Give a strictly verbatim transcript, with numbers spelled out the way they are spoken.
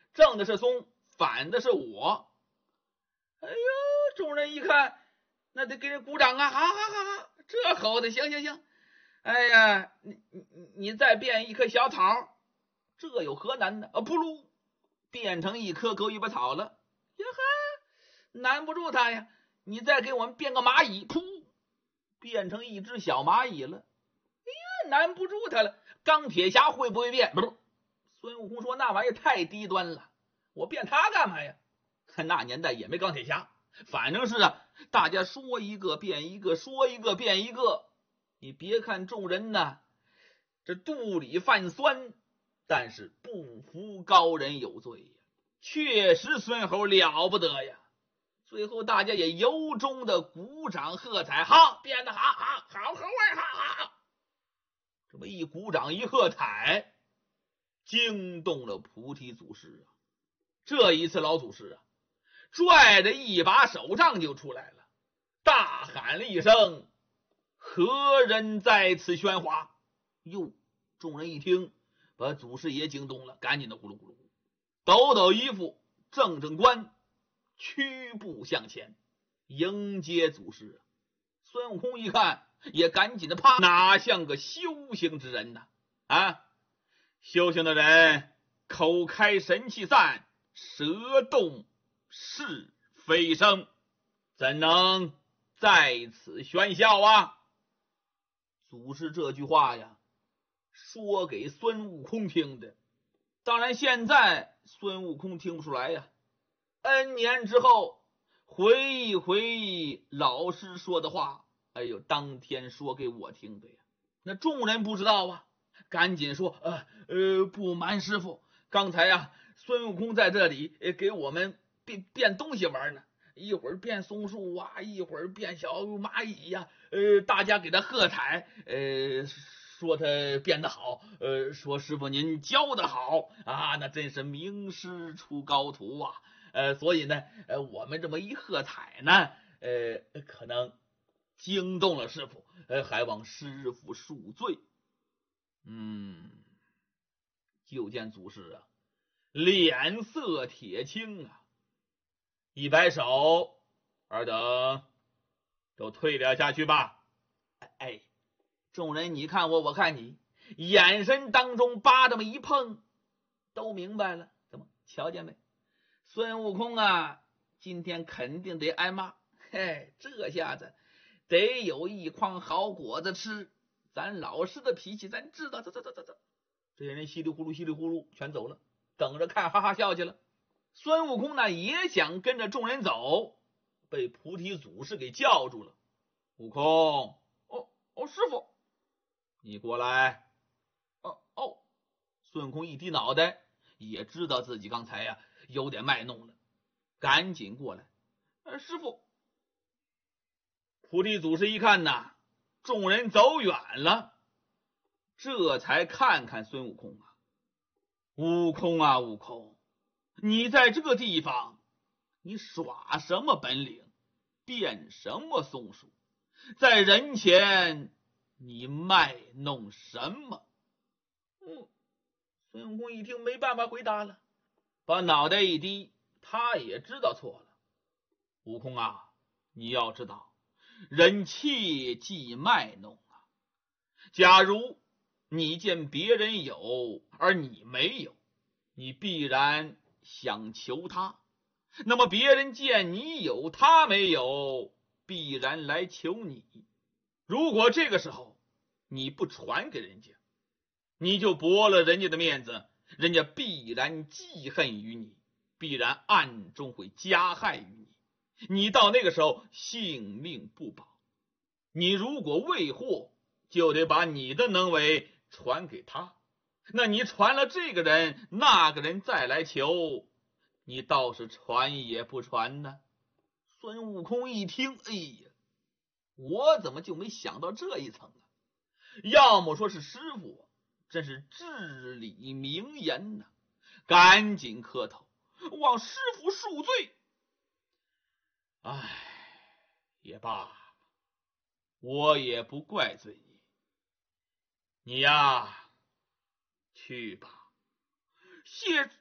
正的是松，反的是我。哎呦，众人一看，那得给人鼓掌啊！好好好好，这吼的，行行行。哎呀，你你你再变一棵小草，这有何难的？啊，噗噜，变成一棵狗尾巴草了。呀哈，难不住他呀！你再给我们变个蚂蚁，噗，变成一只小蚂蚁了。哎呀，难不住他了。钢铁侠会不会变？不，孙悟空说那玩意儿太低端了，我变它干嘛呀？那年代也没钢铁侠，反正是啊，大家说一个变一个，说一个变一个。你别看众人呢，这肚里泛酸，但是不服高人有罪呀。确实孙猴了不得呀。最后大家也由衷的鼓掌喝彩，好，变得好好好猴儿，好好。这么一鼓掌一喝彩，惊动了菩提祖师啊。这一次老祖师啊，拽着一把手杖就出来了，大喊了一声：何人在此喧哗？哟，众人一听，把祖师爷惊动了，赶紧的呼噜呼噜抖抖衣服，正正冠，屈步向前迎接祖师。孙悟空一看，也赶紧的啪，哪像个修行之人呢？啊，修行的人口开神气散，舌动是非声，怎能在此喧嚣啊？祖师这句话呀，说给孙悟空听的。当然现在孙悟空听不出来呀。N 年之后回忆回忆老师说的话，哎呦，当天说给我听的呀。那众人不知道啊，赶紧说呃呃，不瞒师傅，刚才呀，孙悟空在这里给我们变变东西玩呢，一会儿变松树啊，一会儿变小蚂蚁呀、啊，呃，大家给他喝彩，呃，说他变得好，呃，说师傅您教得好啊，那真是名师出高徒啊。呃，所以呢，呃，我们这么一喝彩呢，呃，可能惊动了师傅，呃，还望师傅恕罪。嗯，就见祖师啊，脸色铁青啊，一摆手，尔等都退了下去吧。哎，众人你看我，我看你，眼神当中扒这么一碰，都明白了。怎么瞧见没？孙悟空啊，今天肯定得挨骂。嘿，这下子得有一筐好果子吃。咱老师的脾气咱知道。走走走走走，这些人稀里呼噜稀里呼噜全走了，等着看哈哈笑去了。孙悟空呢也想跟着众人走，被菩提祖师给叫住了。悟空，哦哦，师傅，你过来。哦哦，孙悟空一低脑袋，也知道自己刚才呀、啊、有点卖弄了，赶紧过来。呃，师傅。菩提祖师一看呐，众人走远了，这才看看孙悟空啊。悟空啊，悟空，你在这个地方，你耍什么本领，变什么松鼠，在人前你卖弄什么？嗯，孙悟空一听没办法回答了，把脑袋一低，他也知道错了。悟空啊，你要知道，人切忌卖弄啊。假如你见别人有而你没有，你必然想求他，那么别人见你有他没有，必然来求你。如果这个时候你不传给人家，你就驳了人家的面子，人家必然记恨于你，必然暗中会加害于你，你到那个时候性命不保。你如果未获，就得把你的能为传给他，那你传了这个人，那个人再来求，你倒是传也不传呢。孙悟空一听，哎呀，我怎么就没想到这一层啊？要么说是师傅真是至理名言呢、啊，赶紧磕头望师傅恕罪。唉，也罢，我也不怪罪你，你呀去吧。谢